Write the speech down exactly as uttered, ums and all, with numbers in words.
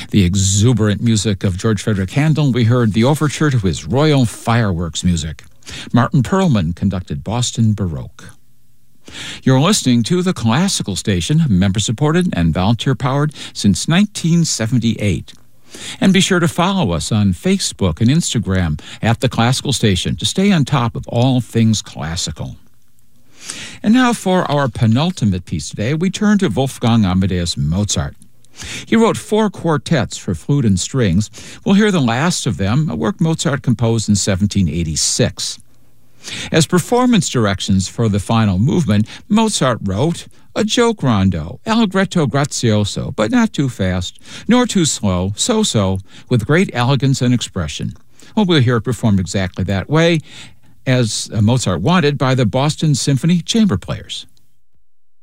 the exuberant music of George Frederick Handel, we heard the overture to his Royal Fireworks music. Martin Perlman conducted Boston Baroque. You're listening to the Classical Station, member-supported and volunteer-powered since nineteen seventy-eight. And be sure to follow us on Facebook and Instagram at the Classical Station to stay on top of all things classical. And now for our penultimate piece today, we turn to Wolfgang Amadeus Mozart. He wrote four quartets for flute and strings. We'll hear the last of them, a work Mozart composed in seventeen eighty-six. As performance directions for the final movement, Mozart wrote a joke rondo, allegretto grazioso, but not too fast, nor too slow, so-so, with great elegance and expression. Well, we'll hear it performed exactly that way, as Mozart wanted by the Boston Symphony Chamber Players.